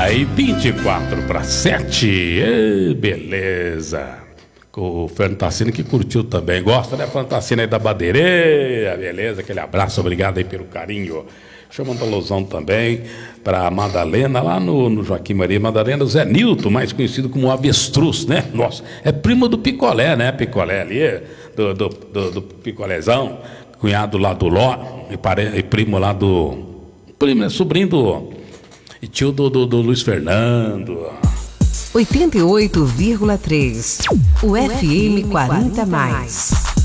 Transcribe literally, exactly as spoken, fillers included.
Aí, vinte e quatro para sete. Ei, beleza. O Fernando Tassino que curtiu também. Gosta, né, Fernando Tassino aí da Badeireira? Beleza, aquele abraço, obrigado aí pelo carinho. Deixa eu mandar um alusão também para Madalena, lá no, no Joaquim Maria Madalena, Zé Nilton, mais conhecido como Avestruz, né? Nossa, é primo do Picolé, né? Picolé ali, do, do, do, do Picolézão, cunhado lá do Ló, e, pare, e primo lá do. Primo, né? Sobrinho do. E tio do, do, do Luiz Fernando. oitenta e oito vírgula três. O F M quarenta mais.